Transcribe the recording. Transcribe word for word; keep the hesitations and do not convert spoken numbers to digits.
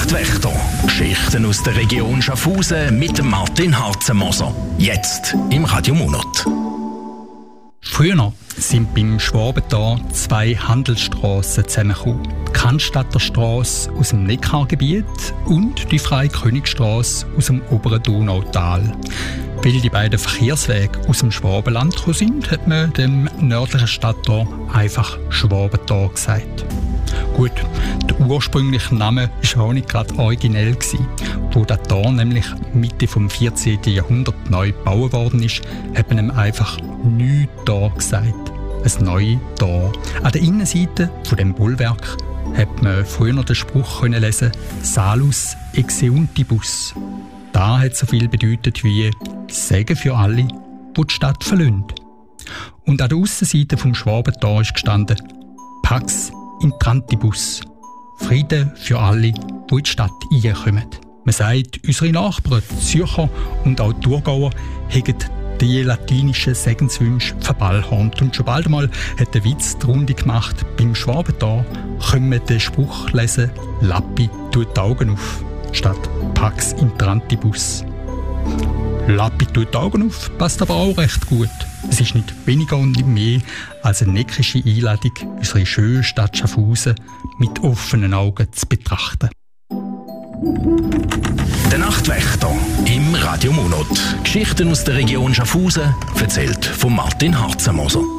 Nachtwächter. Geschichten aus der Region Schaffhausen mit Martin Harzenmoser. Jetzt im Radio Monat. Früher sind beim Schwabental zwei Handelsstrassen zusammengekommen. Die Cannstatter Strasse aus dem Neckargebiet und die Freie Königstrasse aus dem oberen Donautal. Weil die beiden Verkehrswege aus dem Schwabenland gekommen sind, hat man dem nördlichen Stadtteil einfach Schwabental gesagt. Gut, der ursprüngliche Name war auch nicht gerade originell gewesen. Wo das Tor nämlich Mitte des vierzehnten Jahrhunderts neu gebaut worden ist, hat man ihm einfach Neu-Tor gesagt. Ein neues Tor. An der Innenseite von dem Bollwerk hat man früher noch den Spruch können lesen: Salus exeuntibus. Da hat so viel bedeutet wie Segen für alle, die die Stadt verlassen. Und an der Aussenseite vom Schwabentor ist gestanden: Pax intrantibus. Frieden für alle, die in die Stadt reinkommen. Man sagt, unsere Nachbarn, die Zürcher und auch die Thurgauer, haben die latinischen Segenswünsche verballhornt. Und schon bald einmal hat der Witz die Runde gemacht: beim Schwabentor können wir den Spruch lesen: Lappi tut die Augen auf, statt Pax intrantibus. Lappi tut die Augen auf passt aber auch recht gut. Es ist nicht weniger und nicht mehr als eine neckische Einladung, unsere schöne Stadt Schaffhausen mit offenen Augen zu betrachten. Der Nachtwächter im Radio Monat. Geschichten aus der Region Schaffhausen, erzählt von Martin Harzenmoser.